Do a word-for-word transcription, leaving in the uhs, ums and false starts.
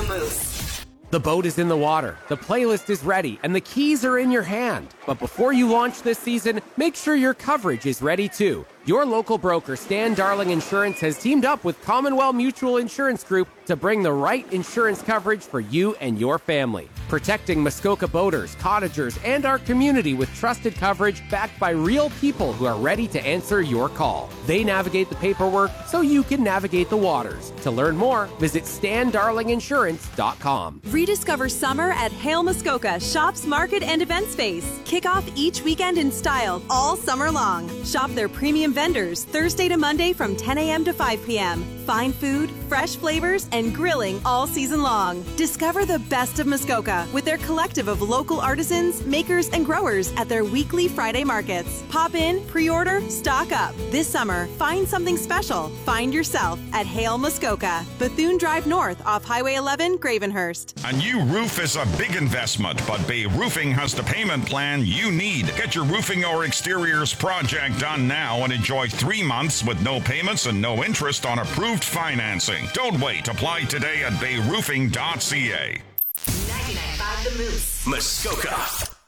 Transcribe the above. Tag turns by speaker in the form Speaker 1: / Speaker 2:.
Speaker 1: The Moose.
Speaker 2: The boat is in the water, the playlist is ready, and the keys are in your hand. But before you launch this season, make sure your coverage is ready too. Your local broker, Stan Darling Insurance, has teamed up with Commonwealth Mutual Insurance Group to bring the right insurance coverage for you and your family. Protecting Muskoka boaters, cottagers, and our community with trusted coverage backed by real people who are ready to answer your call. They navigate the paperwork so you can navigate the waters. To learn more, visit stan darling insurance dot com.
Speaker 3: Rediscover summer at Hale Muskoka Shops, Market, and Event Space. Kick off each weekend in style all summer long. Shop their premium vendors Thursday to Monday from ten a.m. to five p.m. Fine food, fresh flavors, and grilling all season long. Discover the best of Muskoka with their collective of local artisans, makers, and growers at their weekly Friday markets. Pop in, pre-order, stock up. This summer, find something special. Find yourself at Hale Muskoka. Bethune Drive North off Highway eleven, Gravenhurst.
Speaker 4: A new roof is a big investment, but Bay Roofing has the payment plan you need. Get your roofing or exteriors project done now and enjoy three months with no payments and no interest on approved financing. Don't wait. Apply today at bay roofing dot c a.
Speaker 1: ninety-nine point five The Moose.
Speaker 5: Muskoka.